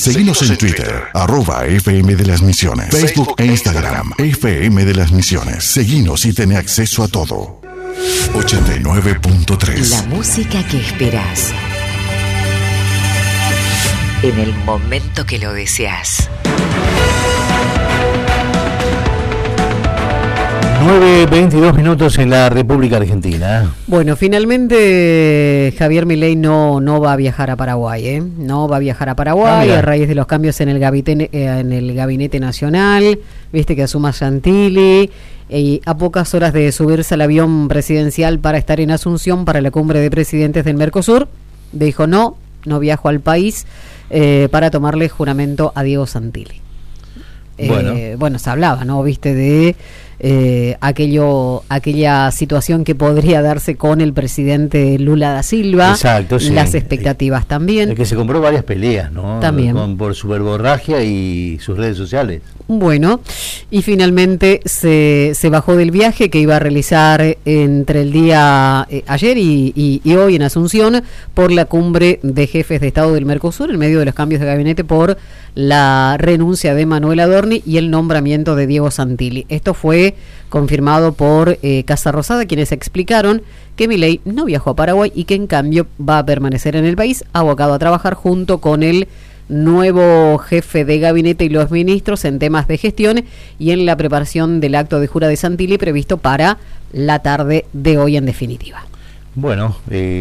Seguinos en Twitter, @FM de las Misiones, Facebook e Instagram, FM de las Misiones. Seguinos y ten acceso a todo. 89.3. La música que esperas. En el momento que lo deseas. 9:22 minutos en la República Argentina. Bueno, finalmente Javier Milei no va a viajar a Paraguay, ¿eh? No va a viajar a Paraguay a raíz de los cambios en el gabinete nacional. Viste que asuma Santilli y a pocas horas de subirse al avión presidencial para estar en Asunción para la cumbre de presidentes del Mercosur, dijo no viajo al país para tomarle juramento a Diego Santilli. Bueno, se hablaba, ¿no? Viste de aquella situación que podría darse con el presidente Lula da Silva. Exacto, sí. Las expectativas también. El que se compró varias peleas, ¿no? También. Por su verborragia y sus redes sociales. Bueno, y finalmente se bajó del viaje que iba a realizar entre el día ayer y hoy en Asunción por la cumbre de jefes de Estado del Mercosur en medio de los cambios de gabinete por la renuncia de Manuel Adorni y el nombramiento de Diego Santilli. Esto fue confirmado por Casa Rosada, quienes explicaron que Milei no viajó a Paraguay y que en cambio va a permanecer en el país, abocado a trabajar junto con el nuevo jefe de gabinete y los ministros en temas de gestión y en la preparación del acto de jura de Santilli previsto para la tarde de hoy en definitiva. Bueno,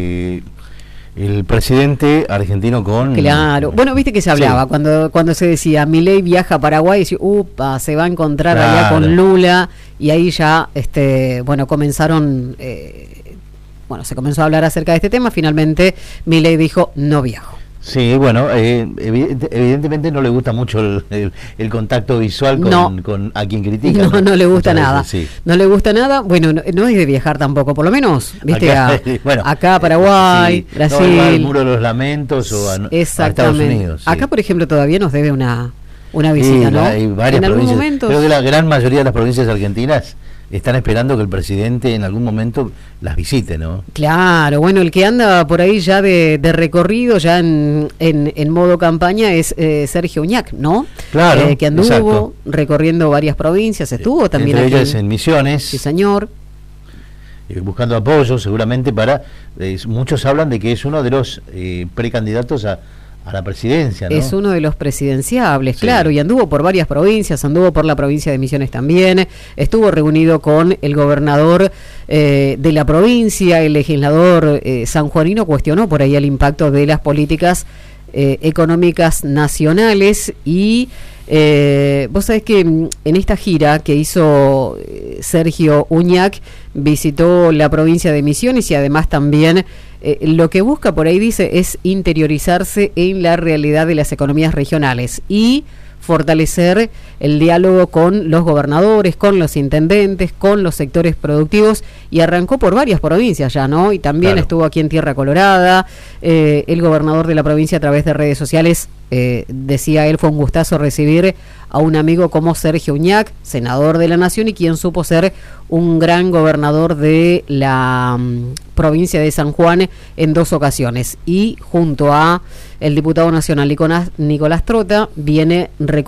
el presidente argentino con... Claro, bueno, viste que se hablaba, sí. cuando se decía Milei viaja a Paraguay, y decía, se va a encontrar allá con Lula, y ahí ya, comenzaron, se comenzó a hablar acerca de este tema. Finalmente Milei dijo, no viajo. Sí, bueno, evidentemente no le gusta mucho el contacto visual con a quien critica. No le gusta muchas nada. Veces, sí. No le gusta nada. Bueno, no es de viajar tampoco, por lo menos, viste, acá a Paraguay, sí, Brasil. No, al Muro de los Lamentos o a Estados Unidos. Sí. Acá, por ejemplo, todavía nos debe una visita, sí, ¿no? Hay varias en algún provincias. momento. Creo que la gran mayoría de las provincias argentinas están esperando que el presidente en algún momento las visite, ¿no? Claro, bueno, el que anda por ahí ya de recorrido, ya en modo campaña, es Sergio Uñac, ¿no? Claro, que anduvo exacto. Recorriendo varias provincias, estuvo también entre aquí ellas en Misiones. Sí, señor. Buscando apoyo, seguramente para... muchos hablan de que es uno de los precandidatos a la presidencia, ¿no? Es uno de los presidenciables, sí. Claro, y anduvo por varias provincias, anduvo por la provincia de Misiones también, estuvo reunido con el gobernador de la provincia, el legislador sanjuanino cuestionó por ahí el impacto de las políticas económicas nacionales y vos sabés que en esta gira que hizo Sergio Uñac visitó la provincia de Misiones y además también lo que busca por ahí dice es interiorizarse en la realidad de las economías regionales y fortalecer el diálogo con los gobernadores, con los intendentes, con los sectores productivos y arrancó por varias provincias ya, ¿no? Y también estuvo aquí en Tierra Colorada, el gobernador de la provincia a través de redes sociales decía él, fue un gustazo recibir a un amigo como Sergio Uñac, senador de la Nación y quien supo ser un gran gobernador de la provincia de San Juan en 2 ocasiones y junto a el diputado nacional Nicolás Trota viene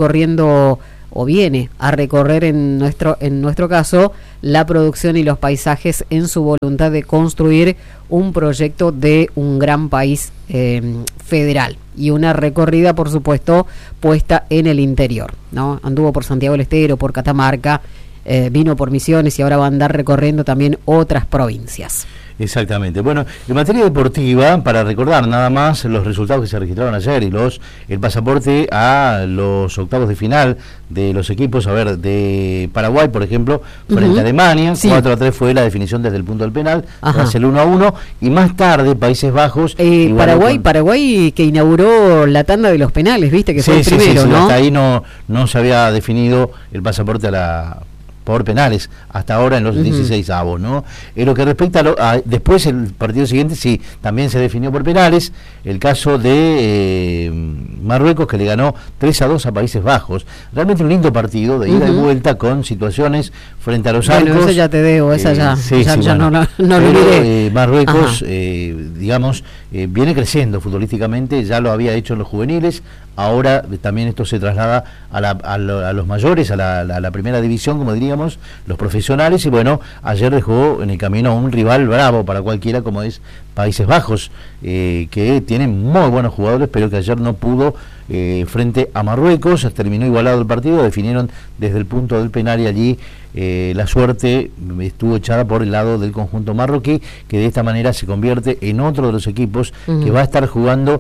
a recorrer en nuestro caso la producción y los paisajes en su voluntad de construir un proyecto de un gran país federal y una recorrida por supuesto puesta en el interior, ¿no? Anduvo por Santiago del Estero, por Catamarca, vino por Misiones y ahora va a andar recorriendo también otras provincias. Exactamente. Bueno, en materia deportiva, para recordar nada más los resultados que se registraron ayer y el pasaporte a los octavos de final de los equipos, de Paraguay, por ejemplo, frente a Alemania, sí. 4-3 fue la definición desde el punto del penal, tras el 1-1, y más tarde Países Bajos... Paraguay que inauguró la tanda de los penales, viste, que fue el primero, ¿no? Hasta ahí no se había definido el pasaporte por penales, hasta ahora en los 16avos, ¿no? En lo que respecta a después, el partido siguiente, sí, también se definió por penales, el caso de Marruecos, que le ganó 3-2 a Países Bajos. Realmente un lindo partido, de ida y vuelta, con situaciones frente a los arcos. Bueno, esa ya te debo, esa ya no lo olvidé. Marruecos, viene creciendo futbolísticamente, ya lo había hecho en los juveniles, ahora también esto se traslada a los mayores, a la primera división, como diríamos, los profesionales, y bueno, ayer dejó en el camino a un rival bravo para cualquiera como es Países Bajos, que tiene muy buenos jugadores, pero que ayer no pudo frente a Marruecos. Terminó igualado el partido, definieron desde el punto del penal y allí la suerte estuvo echada por el lado del conjunto marroquí, que de esta manera se convierte en otro de los equipos que va a estar jugando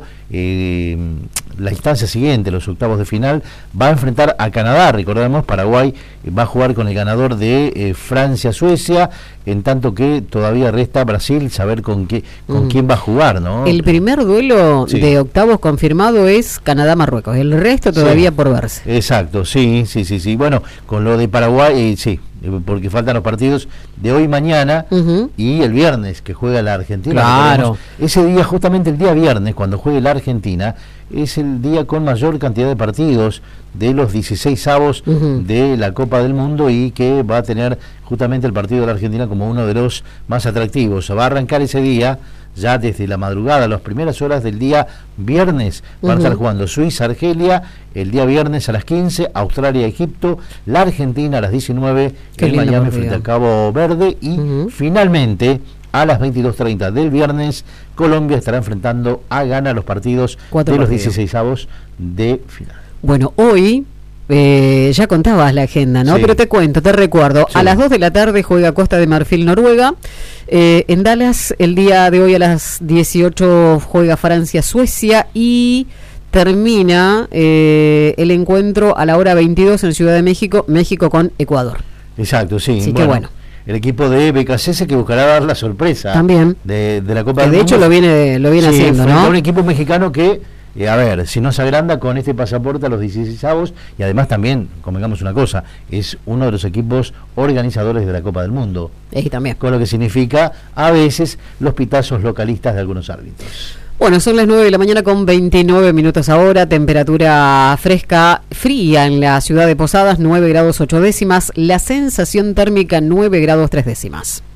la instancia siguiente, los octavos de final. Va a enfrentar a Canadá, recordemos, Paraguay va a jugar con el ganador de Francia-Suecia, en tanto que todavía resta Brasil saber con quién va a jugar, ¿no? El primer duelo de octavos confirmado es Canadá-Marruecos, el resto todavía por verse. Exacto, sí. Bueno, con lo de Paraguay, sí, porque faltan los partidos de hoy, mañana y el viernes que juega la Argentina. Claro. Ese día, justamente el día viernes, cuando juegue la Argentina, es el día con mayor cantidad de partidos de los 16avos de la Copa del Mundo, y que va a tener justamente el partido de la Argentina como uno de los más atractivos. Va a arrancar ese día ya desde la madrugada, las primeras horas del día viernes. Va a estar jugando Suiza-Argelia el día viernes a las 15, Australia-Egipto, la Argentina a las 19 en Miami frente a Cabo Verde, y finalmente a las 22:30 del viernes Colombia estará enfrentando a Ghana, los partidos de los 16avos de final. Bueno, hoy ya contabas la agenda, ¿no? Sí. Pero te recuerdo, a las 2 de la tarde juega Costa de Marfil, Noruega. En Dallas, el día de hoy a las 18 juega Francia-Suecia, y termina el encuentro a la hora 22 en Ciudad de México, México con Ecuador. Exacto, sí. Así que bueno. El equipo de BKC que buscará dar la sorpresa también de la Copa del Mundo. De hecho lo viene haciendo, ¿no? Un equipo mexicano que, a ver, si no se agranda con este pasaporte a los 16avos, y además también, convengamos una cosa, es uno de los equipos organizadores de la Copa del Mundo. Y también. Con lo que significa, a veces, los pitazos localistas de algunos árbitros. Bueno, son las 9 de la mañana con 29 minutos ahora, temperatura fría en la ciudad de Posadas, 9 grados 8 décimas, la sensación térmica 9 grados 3 décimas.